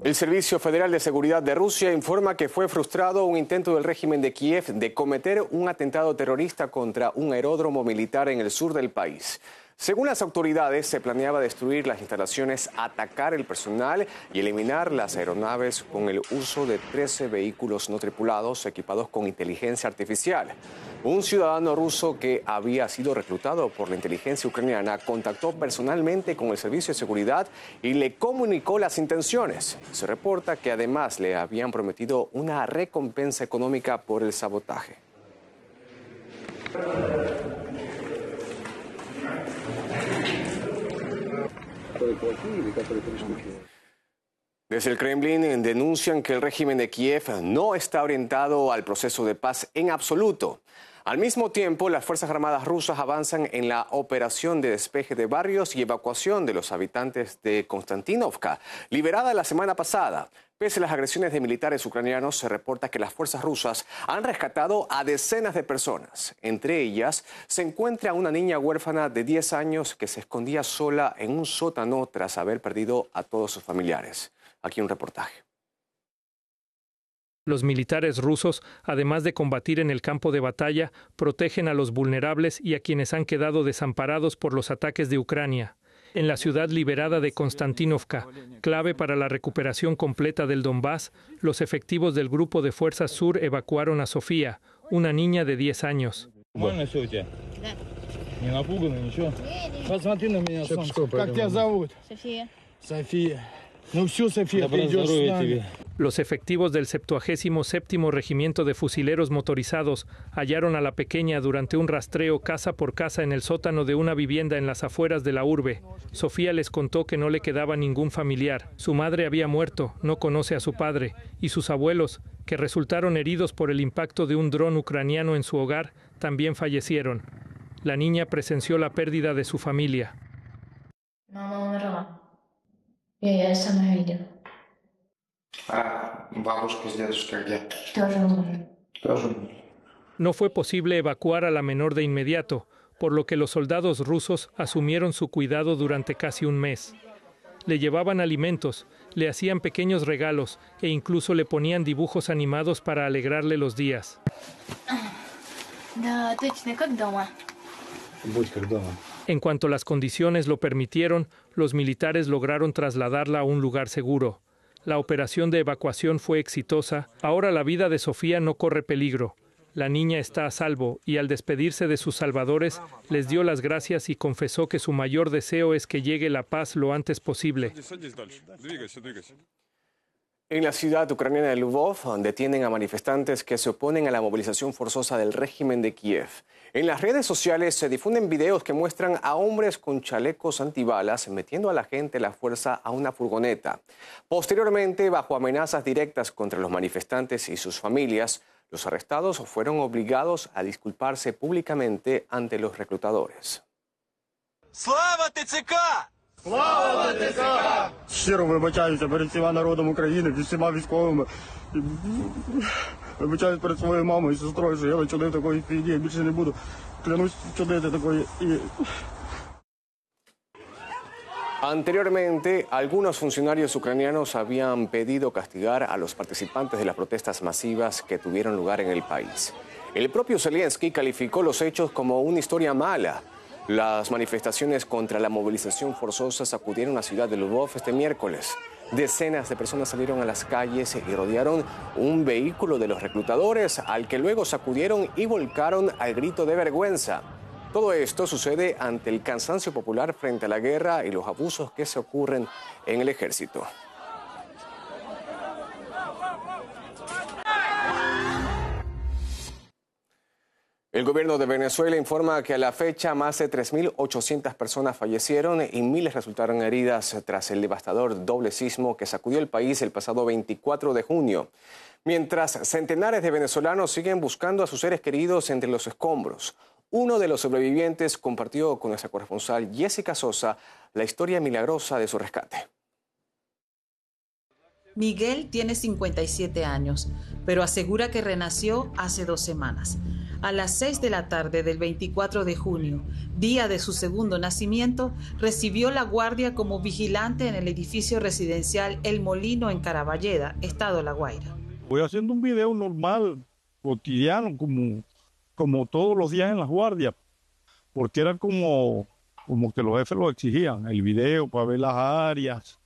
El Servicio Federal de Seguridad de Rusia informa que fue frustrado un intento del régimen de Kiev de cometer un atentado terrorista contra un aeródromo militar en el sur del país. Según las autoridades, se planeaba destruir las instalaciones, atacar el personal y eliminar las aeronaves con el uso de 13 vehículos no tripulados equipados con inteligencia artificial. Un ciudadano ruso que había sido reclutado por la inteligencia ucraniana contactó personalmente con el servicio de seguridad y le comunicó las intenciones. Se reporta que además le habían prometido una recompensa económica por el sabotaje. Desde el Kremlin denuncian que el régimen de Kiev no está orientado al proceso de paz en absoluto. Al mismo tiempo, las Fuerzas Armadas rusas avanzan en la operación de despeje de barrios y evacuación de los habitantes de Konstantinovka, liberada la semana pasada. Pese a las agresiones de militares ucranianos, se reporta que las fuerzas rusas han rescatado a decenas de personas. Entre ellas, se encuentra una niña huérfana de 10 años que se escondía sola en un sótano tras haber perdido a todos sus familiares. Aquí un reportaje. Los militares rusos, además de combatir en el campo de batalla, protegen a los vulnerables y a quienes han quedado desamparados por los ataques de Ucrania. En la ciudad liberada de Konstantinovka, clave para la recuperación completa del Donbass, los efectivos del Grupo de Fuerzas Sur evacuaron a Sofía, una niña de 10 años. Los efectivos del 77º Regimiento de Fusileros Motorizados hallaron a la pequeña durante un rastreo casa por casa en el sótano de una vivienda en las afueras de la urbe. Sofía les contó que no le quedaba ningún familiar. Su madre había muerto, no conoce a su padre, y sus abuelos, que resultaron heridos por el impacto de un dron ucraniano en su hogar, también fallecieron. La niña presenció la pérdida de su familia. Я сама видела. Бабушка с дедушкой где? Тоже. No fue posible evacuar a la menor de inmediato, por lo que los soldados rusos asumieron su cuidado durante casi un mes. Le llevaban alimentos, le hacían pequeños regalos e incluso le ponían dibujos animados para alegrarle los días. En cuanto las condiciones lo permitieron, los militares lograron trasladarla a un lugar seguro. La operación de evacuación fue exitosa. Ahora la vida de Sofía no corre peligro. La niña está a salvo y al despedirse de sus salvadores, les dio las gracias y confesó que su mayor deseo es que llegue la paz lo antes posible. En la ciudad ucraniana de Lvov detienen a manifestantes que se oponen a la movilización forzosa del régimen de Kiev. En las redes sociales se difunden videos que muestran a hombres con chalecos antibalas metiendo a la gente a la fuerza a una furgoneta. Posteriormente, bajo amenazas directas contra los manifestantes y sus familias, los arrestados fueron obligados a disculparse públicamente ante los reclutadores. ¡Slava TCK! Слава ТЦК! Щиро вибачаюся перед всіма народом України, перед всіма військовими. Вибачаюсь перед своєю мамою і сестрою, що я вчинив такої фігні, я більше не буду. Клянусь вчинити такої. Anteriormente, algunos funcionarios ucranianos habían pedido castigar a los participantes de las protestas masivas que tuvieron lugar en el país. El propio Zelensky calificó los hechos como una historia mala. Las manifestaciones contra la movilización forzosa sacudieron la ciudad de Lvov este miércoles. Decenas de personas salieron a las calles y rodearon un vehículo de los reclutadores, al que luego sacudieron y volcaron al grito de vergüenza. Todo esto sucede ante el cansancio popular frente a la guerra y los abusos que se ocurren en el ejército. El gobierno de Venezuela informa que a la fecha más de 3.800 personas fallecieron y miles resultaron heridas tras el devastador doble sismo que sacudió el país el pasado 24 de junio. Mientras centenares de venezolanos siguen buscando a sus seres queridos entre los escombros. Uno de los sobrevivientes compartió con nuestra corresponsal Jessica Sosa la historia milagrosa de su rescate. Miguel tiene 57 años, pero asegura que renació hace 2 semanas. A las 6 de la tarde del 24 de junio, día de su segundo nacimiento, recibió la guardia como vigilante en el edificio residencial El Molino en Caraballeda, estado La Guaira. Voy haciendo un video normal, cotidiano, como todos los días en las guardias, porque era como que los jefes lo exigían, el video para ver las áreas.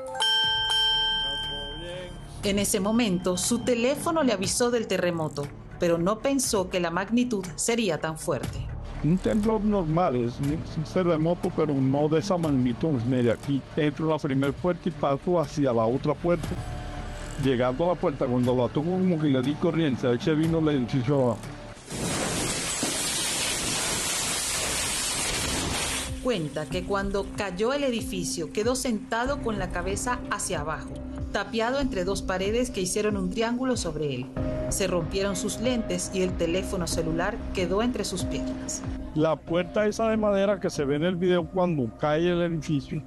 En ese momento, su teléfono le avisó del terremoto, pero no pensó que la magnitud sería tan fuerte. Un temblor normal, es un terremoto, pero no de esa magnitud. Mira, aquí entro a la primera puerta y paso hacia la otra puerta. Llegando a la puerta, cuando la toco como que le di corriente, ahí se vino el edificio abajo. Cuenta que cuando cayó el edificio quedó sentado con la cabeza hacia abajo, tapiado entre dos paredes que hicieron un triángulo sobre él. Se rompieron sus lentes y el teléfono celular quedó entre sus piernas. La puerta esa de madera que se ve en el video cuando cae el edificio,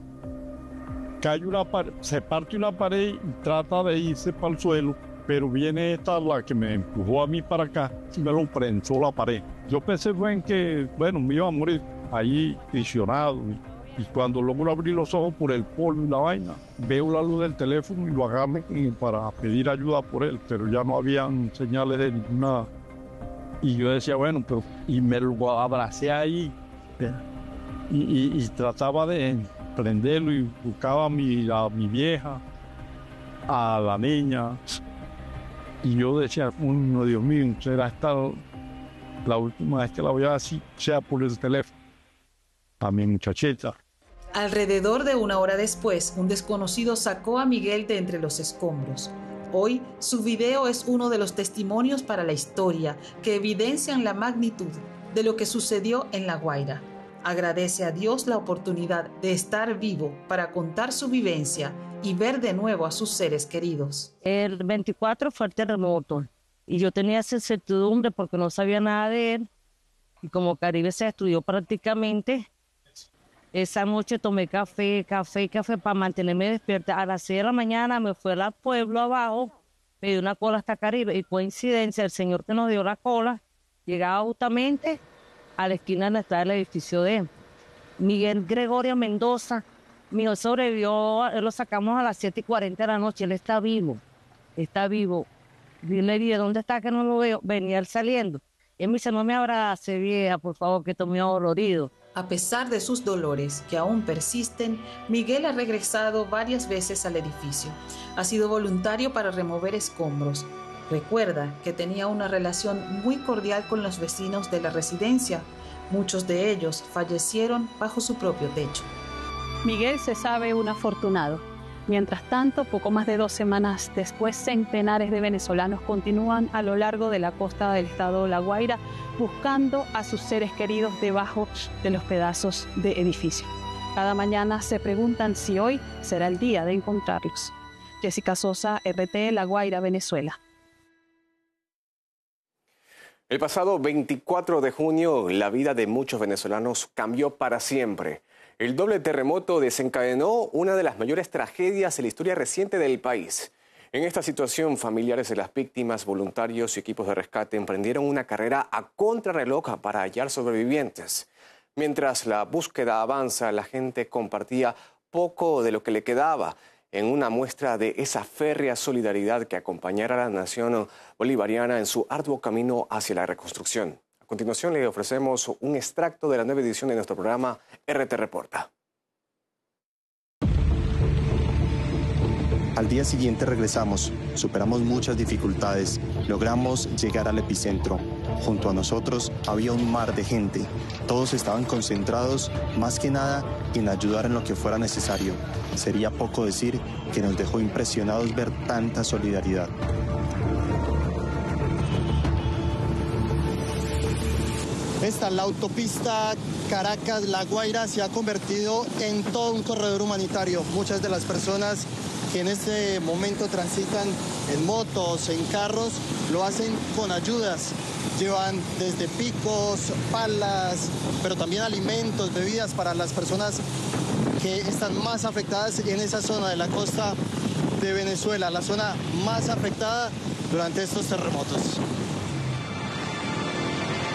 se parte una pared y trata de irse para el suelo, pero viene esta, la que me empujó a mí para acá, y me lo prensó la pared. Yo pensé que me iba a morir ahí visionado. Y cuando logro abrir los ojos por el polvo y la vaina, veo la luz del teléfono y lo agarro para pedir ayuda por él, pero ya no habían señales de nada. Y yo decía, y me lo abracé ahí y trataba de prenderlo y buscaba a mi vieja, a la niña. Y yo decía, Dios mío, será esta la última vez que la voy a decir, sea por el teléfono. A mi muchachita. Alrededor de una hora después, un desconocido sacó a Miguel de entre los escombros. Hoy, su video es uno de los testimonios para la historia que evidencian la magnitud de lo que sucedió en La Guaira. Agradece a Dios la oportunidad de estar vivo para contar su vivencia y ver de nuevo a sus seres queridos. El 24 fue el terremoto y yo tenía esa incertidumbre porque no sabía nada de él. Y como Caribe se destruyó prácticamente, esa noche tomé café para mantenerme despierta. A las 6 de la mañana me fui al pueblo abajo, me dio una cola hasta Caribe y coincidencia, el señor que nos dio la cola llegaba justamente a la esquina donde está el edificio de él. Miguel Gregorio Mendoza, mi hijo sobrevivió, lo sacamos a las 7:40 de la noche, él está vivo. Dile, ¿de dónde está que no lo veo? Venía él saliendo. Y él me dice, no me abrace, vieja, por favor, que estoy muy dolorido. A pesar de sus dolores, que aún persisten, Miguel ha regresado varias veces al edificio. Ha sido voluntario para remover escombros. Recuerda que tenía una relación muy cordial con los vecinos de la residencia. Muchos de ellos fallecieron bajo su propio techo. Miguel se sabe un afortunado. Mientras tanto, poco más de 2 semanas después, centenares de venezolanos continúan a lo largo de la costa del estado La Guaira buscando a sus seres queridos debajo de los pedazos de edificio. Cada mañana se preguntan si hoy será el día de encontrarlos. Jessica Sosa, RT La Guaira, Venezuela. El pasado 24 de junio, la vida de muchos venezolanos cambió para siempre. El doble terremoto desencadenó una de las mayores tragedias en la historia reciente del país. En esta situación, familiares de las víctimas, voluntarios y equipos de rescate emprendieron una carrera a contrarreloj para hallar sobrevivientes. Mientras la búsqueda avanza, la gente compartía poco de lo que le quedaba en una muestra de esa férrea solidaridad que acompañara a la nación bolivariana en su arduo camino hacia la reconstrucción. A continuación le ofrecemos un extracto de la nueva edición de nuestro programa RT Reporta. Al día siguiente regresamos, superamos muchas dificultades, logramos llegar al epicentro. Junto a nosotros había un mar de gente. Todos estaban concentrados, más que nada, en ayudar en lo que fuera necesario. Sería poco decir que nos dejó impresionados ver tanta solidaridad. La autopista Caracas-La Guaira se ha convertido en todo un corredor humanitario. Muchas de las personas que en este momento transitan en motos, en carros, lo hacen con ayudas. Llevan desde picos, palas, pero también alimentos, bebidas para las personas que están más afectadas en esa zona de la costa de Venezuela, la zona más afectada durante estos terremotos.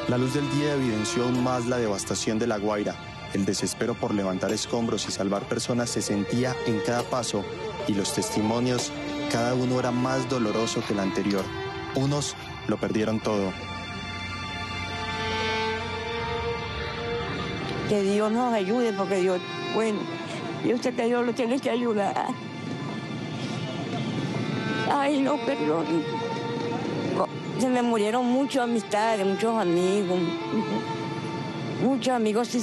La luz del día evidenció aún más la devastación de La Guaira. El desespero por levantar escombros y salvar personas se sentía en cada paso y los testimonios, cada uno era más doloroso que el anterior. Unos lo perdieron todo. Que Dios nos ayude porque Dios, bueno, yo sé que Dios lo tiene que ayudar. Ay, no, perdón. Se me murieron muchas amistades, muchos amigos. Muchos amigos